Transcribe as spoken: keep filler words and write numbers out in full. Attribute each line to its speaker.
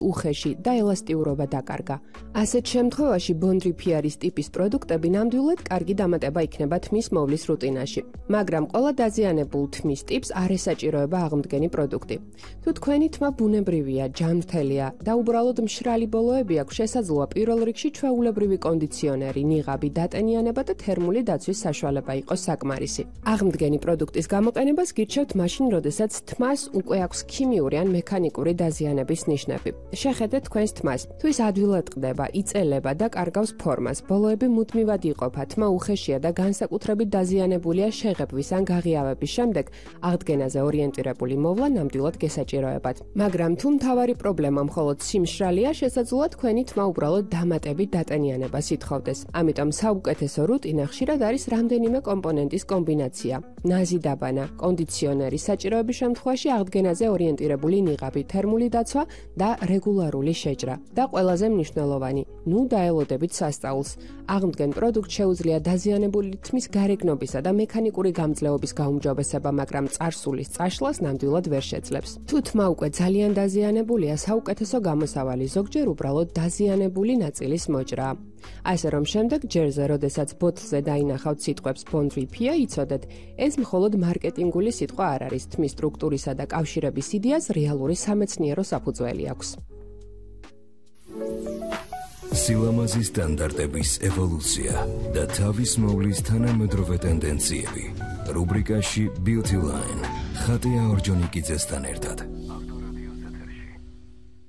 Speaker 1: უხეში და ელასტიურობა დაკარგა. ასეთ შემთხვევაში ბონდრი ფიარის ტიპის პროდუქტები ნამდვილად კარგი დამატება იქნება თმის მოვლის რუტინაში, მაგრამ ყველა დაზიანებულ თმის ტიპს არ ესაჭიროება აღმდგენი პროდუქტი. თუ თქვენი თმა ბუნებრივია, ჯანმრთელია და უბრალოდ მშრალი ბოლოები აქვს, შესაძლოა პირველ რიგში ჩვეულებრივი კონდიციონერი, ნიღაბი, დატენიანება და თერმული დაცვის საშუალება იყოს საკმარისი. აღმდგენი პროდუქტის გამოყენებას გირჩევთ მაშინ, როდესაც თმას უკვე აქვს ქიმიური ან მექანიკური დაზიანების ნიშნები. შეხედეთ თქვენს თმას. თუ ის ადვილად ყდება, იწელება და კარგავს ფორმას, ბოლოები მუდმივად იყოფა, თმა უხეშია და განსაკუთრებით დაზიანებულია შეღებვის ან გაღიავების შემდეგ, აღდგენაზე ორიენტირებული მოვლა ნამდვილად გესაჭიროებათ. მაგრამ თუ მთავარი პრობლემა მხოლოდ სიმშრალეა, შესაძლოა თქვენი თმა უბრალოდ დამატებით დატენიანებას ითხოვდეს. ამიტომ საუკეთესო რუტინა ხშირად არის რამდენიმე კომპონენტის კომბინაცია: ნაზი დაბანა, კონდიციონერი, საჭიროების შემთხვევაში აღდგენაზე ორიენტირებული ნიღაბი, თერმული დაცვა და რეგულარული შეჭრა. და ყველაზე მნიშვნელოვანი, ნუ დაელოდებით სასწაულს. აღმდგენ პროდუქტ შეუძლია დაზიანებული თმის გარეგნობისა და მექანიკური გამძლეობის გაუმჯობესება, მაგრამ წარსულის წაშლას ნამდვილად ვერ შეძლებს. თუ თმა უკვე ძალიან დაზიანებულია, საუკეთესო გამოსავალი ზოგჯერ უბრალოდ დაზიანებული ნაწილის მოჭრაა. ასე რომ შემდეგ ჯერზე, როდესაც ბოთლზე დაინახავთ სიტყვებს Bondri Pia, იცოდეთ, ეს მხოლოდ მარკეტინგული სიტყვა არ არის, თმის სტრუქტურისა და კავშირების იდეას რეალური სამეცნიერო საფუძველი აქვს.
Speaker 2: სილამაზის სტანდარტების ევოლუცია და თავის მოვლის თანამედროვე ტენდენციები. რუბრიკაში Beauty Line ხატია ორჯონიკიძესთან ერთად.